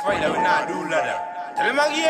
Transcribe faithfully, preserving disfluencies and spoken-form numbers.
fight, I will not do ladder. Tell him again.